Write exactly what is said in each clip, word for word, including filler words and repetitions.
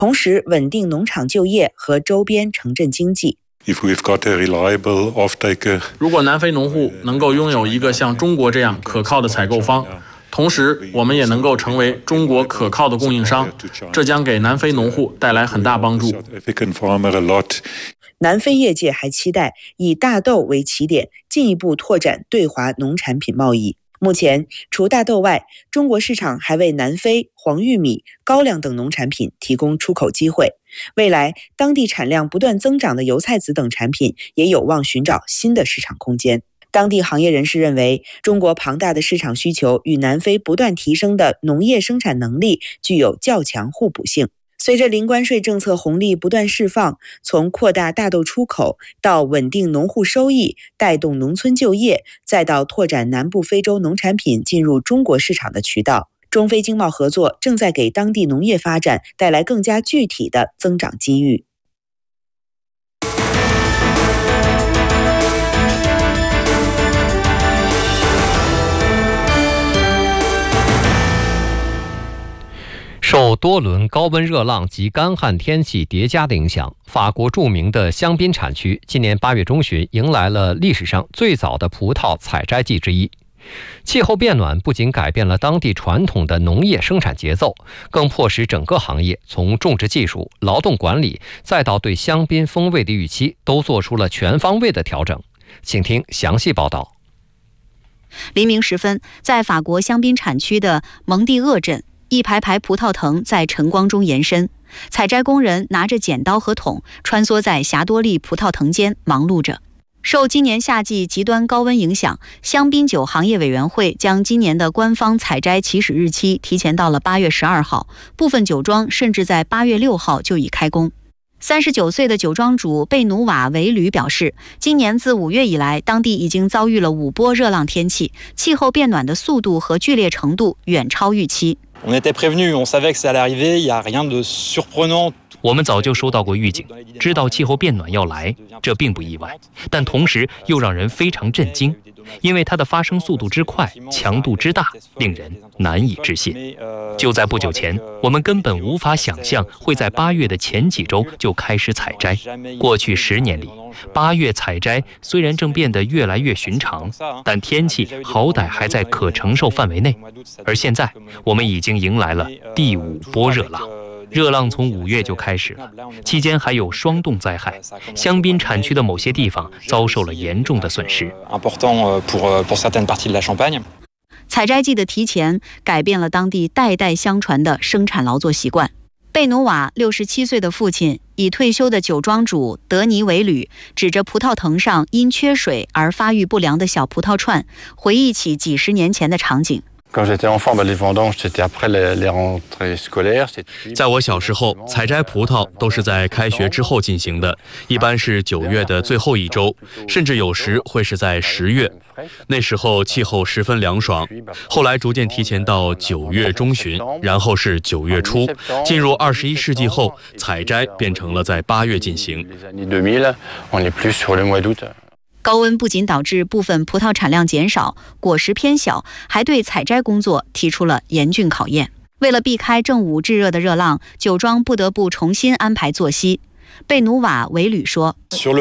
同时稳定农场就业和周边城镇经济。 如果南非农户能够拥有一个像中国这样可靠的采购方，同时我们也能够成为中国可靠的供应商，这将给南非农户带来很大帮助。 南非业界还期待以大豆为起点，进一步拓展对华农产品贸易。目前，除大豆外，中国市场还为南非黄玉米、高粱等农产品提供出口机会。未来，当地产量不断增长的油菜籽等产品也有望寻找新的市场空间。当地行业人士认为，中国庞大的市场需求与南非不断提升的农业生产能力具有较强互补性。随着零关税政策红利不断释放，从扩大大豆出口到稳定农户收益，带动农村就业，再到拓展南部非洲农产品进入中国市场的渠道，中非经贸合作正在给当地农业发展带来更加具体的增长机遇。 受多轮高温热浪及干旱天气叠加的影响，法国著名的香槟产区今年八月中旬迎来了历史上最早的葡萄采摘季之一。气候变暖不仅改变了当地传统的农业生产节奏，更迫使整个行业从种植技术、劳动管理，再到对香槟风味的预期，都做出了全方位的调整。请听详细报道。 黎明时分，在法国香槟产区的蒙蒂厄镇，一排排葡萄藤在晨光中延伸，采摘工人拿着剪刀和桶，穿梭在霞多丽葡萄藤间忙碌着。受今年夏季极端高温影响，香槟酒行业委员会将今年的官方采摘起始日期提前到了八月十二号，部分酒庄甚至在八月六号就已开工。三十九岁的酒庄主贝努瓦维吕表示，今年自五月以来，当地已经遭遇了五波热浪天气，气候变暖的速度和剧烈程度远超预期。 On était prévenu, on savait que ça allait arriver, il n'y a rien de surprenant. 我们早就收到过预警，知道气候变暖要来，这并不意外，但同时又让人非常震惊，因为它的发生速度之快，强度之大，令人难以置信。就在不久前，我们根本无法想象会在八月的前几周就开始采摘。过去十年里，八月采摘虽然正变得越来越寻常，但天气好歹还在可承受范围内。而现在，我们已经迎来了第五波热浪。热浪从五月就开始了，期间还有霜冻灾害，香槟产区的某些地方遭受了严重的损失。 采摘季的提前改变了当地代代相传的生产劳作习惯。贝努瓦六十七岁的父亲，已退休的酒庄主德尼维吕，指着葡萄藤上因缺水而发育不良的小葡萄串，回忆起几十年前的场景。 在我小时候，采摘葡萄都是在开学之后进行的，一般是九月的最后一周，甚至有时会是在十月。那时候气候十分凉爽，后来逐渐提前到九月中旬，然后是九月初。进入二十一世纪后，采摘变成了在八月进行。 高温不仅导致部分葡萄产量减少，果实偏小，还对采摘工作提出了严峻考验。为了避开正午炙热的热浪，酒庄不得不重新安排作息。贝努瓦维吕说，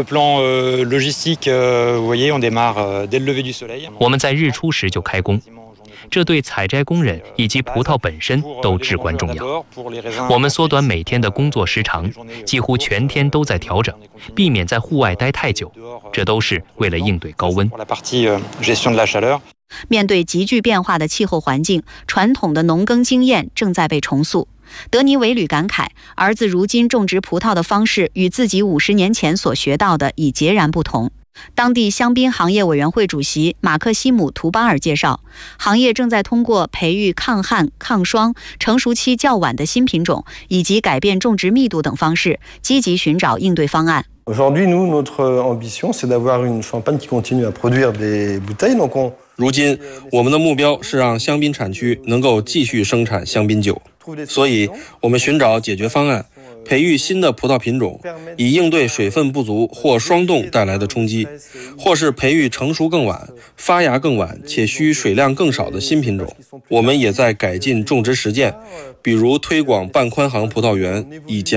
我们在日出时就开工，这对采摘工人以及葡萄本身都至关重要。我们缩短每天的工作时长，几乎全天都在调整，避免在户外待太久，这都是为了应对高温。 面对急剧变化的气候环境，传统的农耕经验正在被重塑。德尼维吕感慨，儿子如今种植葡萄的方式与自己五十年前所学到的已截然不同。当地香槟行业委员会主席马克西姆·图巴尔介绍，行业正在通过培育抗旱、抗霜、成熟期较晚的新品种，以及改变种植密度等方式，积极寻找应对方案。 如今，我们的目标是让香槟产区能够继续生产香槟酒，所以我们寻找解决方案，培育新的葡萄品种，以应对水分不足或霜冻带来的冲击，或是培育成熟更晚、发芽更晚且需水量更少的新品种。我们也在改进种植实践，比如推广半宽行葡萄园，以减